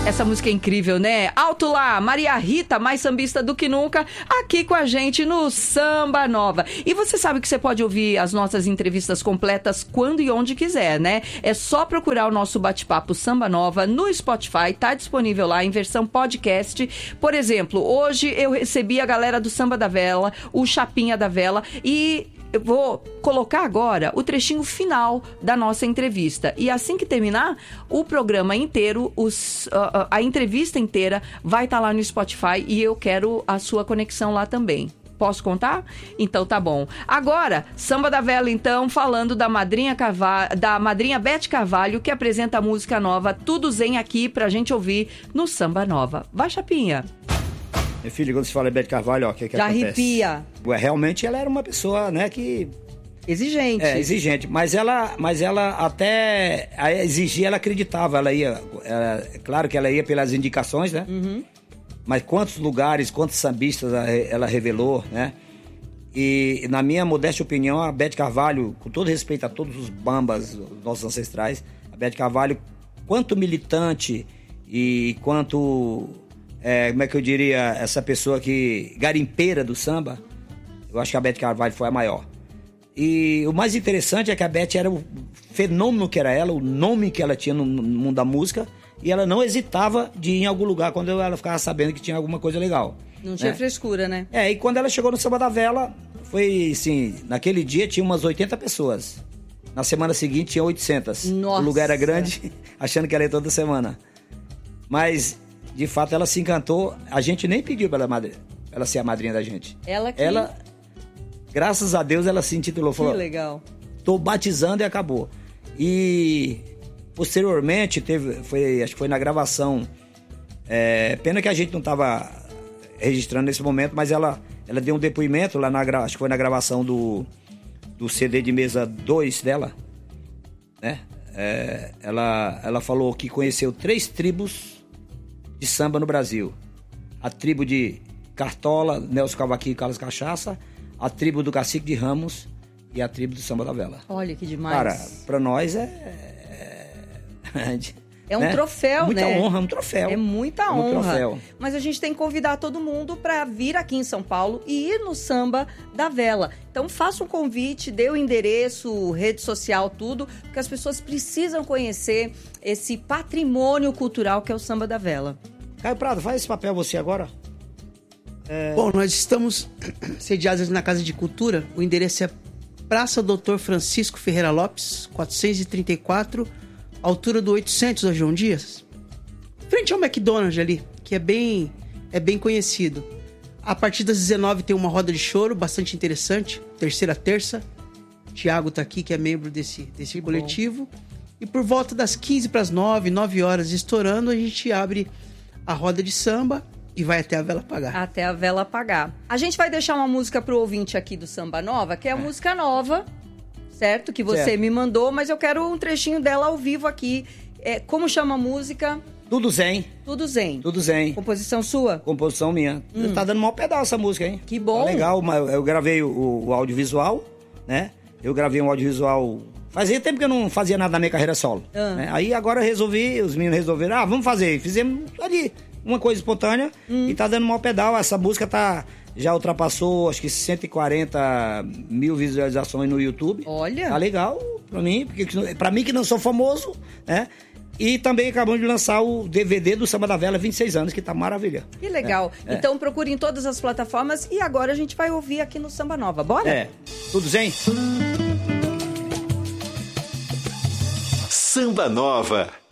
Essa música é incrível, né? Alto lá, Maria Rita, mais sambista do que nunca, aqui com a gente no Samba Nova. E você sabe que você pode ouvir as nossas entrevistas completas quando e onde quiser, né? É só procurar o nosso bate-papo Samba Nova no Spotify, tá disponível lá em versão podcast. Por exemplo, hoje eu recebi a galera do Samba da Vela, o Chapinha da Vela, e eu vou colocar agora o trechinho final da nossa entrevista. E assim que terminar, o programa inteiro, a entrevista inteira vai estar lá no Spotify e eu quero a sua conexão lá também. Posso contar? Então tá bom. Agora, Samba da Vela, então, falando da madrinha Beth Carvalho, que apresenta a música nova Tudo Zen aqui pra gente ouvir no Samba Nova. Vai, Chapinha! Meu filho, quando se fala em Beth Carvalho, ó, o que já acontece? Arrepia. Realmente ela era uma pessoa, né, que... Exigente. Exigente. Mas ela até a exigir, ela acreditava. Claro que ela ia pelas indicações, né? Uhum. Mas quantos lugares, quantos sambistas ela revelou, né? E na minha modesta opinião, a Beth Carvalho, com todo respeito a todos os bambas, os nossos ancestrais, a Beth Carvalho, quanto militante e quanto... como é que eu diria, essa pessoa que garimpeira do samba, eu acho que a Beth Carvalho foi a maior. E o mais interessante é que a Beth era o fenômeno que era ela, o nome que ela tinha no mundo da música, e ela não hesitava de ir em algum lugar quando ela ficava sabendo que tinha alguma coisa legal. Não tinha frescura, né? E quando ela chegou no Samba da Vela, foi assim, naquele dia tinha umas 80 pessoas. Na semana seguinte tinha 800. Nossa. O lugar era grande, achando que ela ia toda semana. Mas... de fato, ela se encantou. A gente nem pediu pra ela ser a madrinha da gente. Ela, graças a Deus, ela se intitulou. Falou, que legal. Tô batizando e acabou. E, posteriormente, acho que foi na gravação. Pena que a gente não tava registrando nesse momento, mas ela deu um depoimento lá, acho que foi na gravação do CD de mesa 2 dela, né? Ela falou que conheceu 3 tribos de samba no Brasil. A tribo de Cartola, Nelson Cavaquinho e Carlos Cachaça, a tribo do Cacique de Ramos e a tribo do Samba da Vela. Olha que demais. Cara, pra nós é um troféu, muita né? Honra, um troféu. É muita honra. Troféu. Mas a gente tem que convidar todo mundo para vir aqui em São Paulo e ir no Samba da Vela. Então faça um convite, dê o endereço, rede social, tudo, porque as pessoas precisam conhecer esse patrimônio cultural que é o Samba da Vela. Caio Prado, faz esse papel você agora. Bom, nós estamos sediados na Casa de Cultura. O endereço é Praça Dr. Francisco Ferreira Lopes, 434, altura do 800 da João Dias. Frente ao McDonald's ali, que é bem conhecido. A partir das 19 tem uma roda de choro bastante interessante, terceira terça. Tiago tá aqui, que é membro desse coletivo. Bom. E por volta das 15 para as 9 horas estourando, a gente abre a roda de samba e vai até a vela apagar. Até a vela apagar. A gente vai deixar uma música pro ouvinte aqui do Samba Nova, que é a música nova, certo? Que você me mandou, mas eu quero um trechinho dela ao vivo aqui. Como chama a música? Tudo Zen. Tudo Zen. Tudo Zen. Composição sua? Composição minha. Tá dando maior pedaço essa música, hein? Que bom. Tá legal, eu gravei o audiovisual, né? Eu gravei um audiovisual... Fazia tempo que eu não fazia nada na minha carreira solo. Né? Aí agora os meninos resolveram, vamos fazer. Fizemos ali uma coisa espontânea e tá dando maior pedal. Essa música já ultrapassou, acho que 140 mil visualizações no YouTube. Olha! Tá legal pra mim que não sou famoso, né? E também acabamos de lançar o DVD do Samba da Vela, 26 anos, que tá maravilha. Que legal. Então procure em todas as plataformas e agora a gente vai ouvir aqui no Samba Nova. Bora? Tudo Zen? Samba Nova.